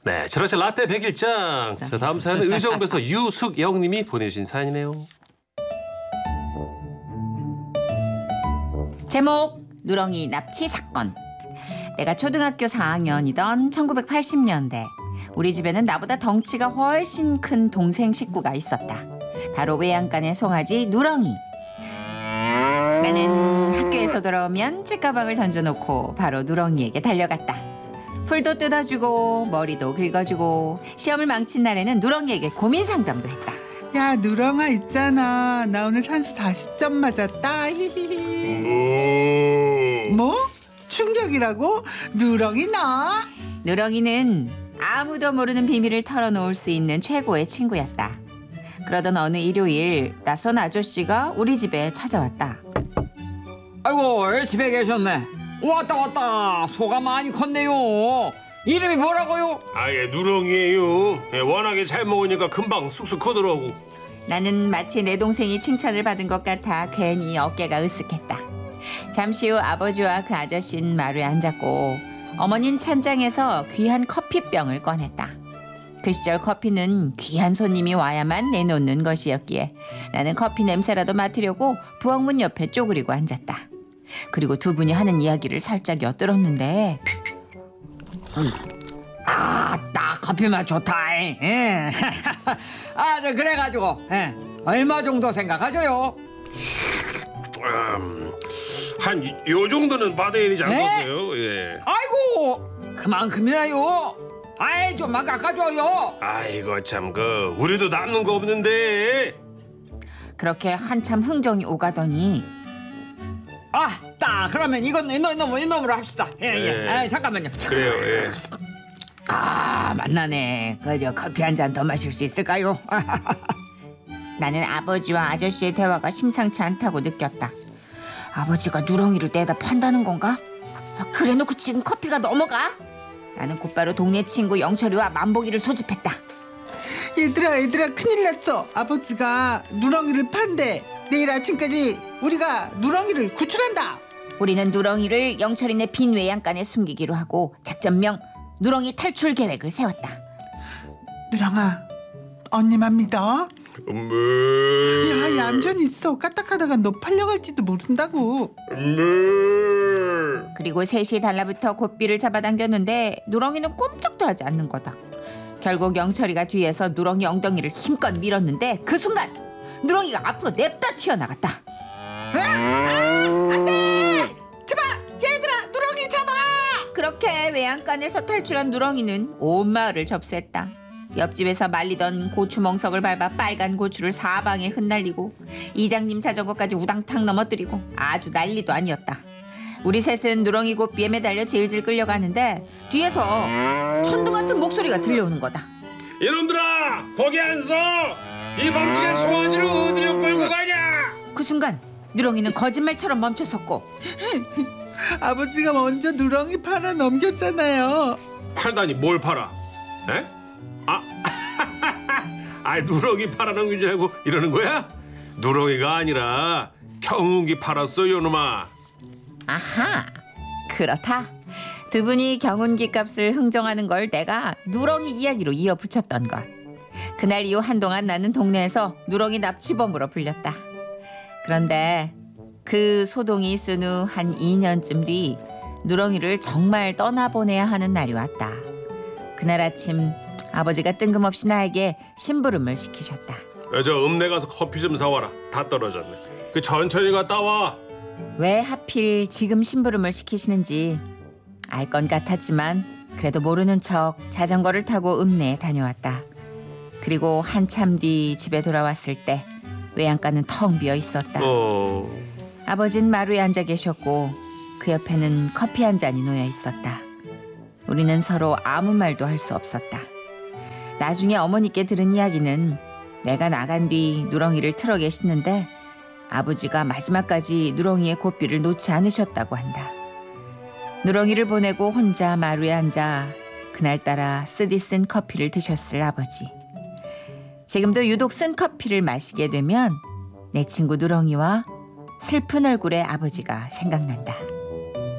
네, 저렇게 라떼 100일장. 자, 다음 사연은 의정부에서 유숙영님이 보내주신 사연이네요. 제목 누렁이 납치 사건. 내가 초등학교 4학년이던 1980년대 우리 집에는 나보다 덩치가 훨씬 큰 동생 식구가 있었다. 바로 외양간의 송아지 누렁이. 나는 학교에서 돌아오면 책가방을 던져놓고 바로 누렁이에게 달려갔다. 풀도 뜯어주고 머리도 긁어주고 시험을 망친 날에는 누렁이에게 고민 상담도 했다. 야, 누렁아 있잖아. 나 오늘 산수 40점 맞았다. 히히히. 뭐? 충격이라고? 누렁이 너? 누렁이는 아무도 모르는 비밀을 털어놓을 수 있는 최고의 친구였다. 그러던 어느 일요일 낯선 아저씨가 우리 집에 찾아왔다. 아이고, 집에 계셨네. 왔다. 소가 많이 컸네요. 이름이 뭐라고요? 아예 누렁이에요. 예, 워낙에 잘 먹으니까 금방 쑥쑥 크더라고. 나는 마치 내 동생이 칭찬을 받은 것 같아 괜히 어깨가 으쓱했다. 잠시 후 아버지와 그 아저씨는 마루에 앉았고 어머니는 찬장에서 귀한 커피병을 꺼냈다. 그 시절 커피는 귀한 손님이 와야만 내놓는 것이었기에 나는 커피 냄새라도 맡으려고 부엌문 옆에 쪼그리고 앉았다. 그리고 두 분이 하는 이야기를 살짝 엿들었는데 딱 커피 맛 좋다. 예. 저 그래가지고 얼마 정도 생각하셔요? 한 요 정도는 받아야 되지 않겠어요? 예. 아이고, 그만큼이나요. 아이, 좀만 깎아줘요. 아이고 참, 우리도 남는 거 없는데. 그렇게 한참 흥정이 오가더니 그러면 이건 이놈으로 합시다. 네. 아이, 잠깐만요. 그래요. 예. 만나네. 그저 커피 한 잔 더 마실 수 있을까요? 나는 아버지와 아저씨의 대화가 심상치 않다고 느꼈다. 아버지가 누렁이를 떼다 판다는 건가? 그래놓고 지금 커피가 넘어가? 나는 곧바로 동네 친구 영철이와 만보기를 소집했다. 얘들아 큰일 났어. 아버지가 누렁이를 판대. 내일 아침까지 우리가 누렁이를 구출한다. 우리는 누렁이를 영철이네 빈 외양간에 숨기기로 하고 작전명 누렁이 탈출 계획을 세웠다. 누렁아, 언니만 믿어. 야, 얌전히 있어. 까딱하다가 너 팔려갈지도 모른다고. 그리고 셋이 달라붙어 고삐를 잡아당겼는데 누렁이는 꿈쩍도 하지 않는 거다. 결국 영철이가 뒤에서 누렁이 엉덩이를 힘껏 밀었는데 그 순간 누렁이가 앞으로 냅다 튀어나갔다. 안돼! 잡아! 얘들아, 누렁이 잡아! 그렇게 외양간에서 탈출한 누렁이는 온 마을을 접수했다. 옆집에서 말리던 고추 멍석을 밟아 빨간 고추를 사방에 흩날리고 이장님 자전거까지 우당탕 넘어뜨리고 아주 난리도 아니었다. 우리 셋은 누렁이 고삐에 매달려 질질 끌려가는데 뒤에서 천둥 같은 목소리가 들려오는 거다. 이놈들아, 거기 안 서! 이 밤중에 송아지를 어디로 끌고 가냐? 그 순간 누렁이는 거짓말처럼 멈춰섰고 아버지가 먼저 누렁이 팔아 넘겼잖아요. 팔다니 뭘 팔아? 에? 누렁이 팔아넘긴 줄 알고 이러는 거야? 누렁이가 아니라 경운기 팔았어, 요놈아. 아하, 그렇다. 두 분이 경운기 값을 흥정하는 걸 내가 누렁이 이야기로 이어붙였던 것. 그날 이후 한동안 나는 동네에서 누렁이 납치범으로 불렸다. 그런데 그 소동이 있은 후 한 2년쯤 뒤 누렁이를 정말 떠나보내야 하는 날이 왔다. 그날 아침 아버지가 뜬금없이 나에게 심부름을 시키셨다. 저 읍내 가서 커피 좀 사와라. 다 떨어졌네. 천천히 갔다 와. 왜 하필 지금 심부름을 시키시는지 알 건 같았지만 그래도 모르는 척 자전거를 타고 읍내에 다녀왔다. 그리고 한참 뒤 집에 돌아왔을 때 외양간은 텅 비어 있었다. 아버진 마루에 앉아 계셨고 그 옆에는 커피 한 잔이 놓여 있었다. 우리는 서로 아무 말도 할 수 없었다. 나중에 어머니께 들은 이야기는 내가 나간 뒤 누렁이를 트럭에 싣는데 아버지가 마지막까지 누렁이의 고삐를 놓지 않으셨다고 한다. 누렁이를 보내고 혼자 마루에 앉아 그날따라 쓰디 쓴 커피를 드셨을 아버지. 지금도 유독 쓴 커피를 마시게 되면 내 친구 누렁이와 슬픈 얼굴의 아버지가 생각난다.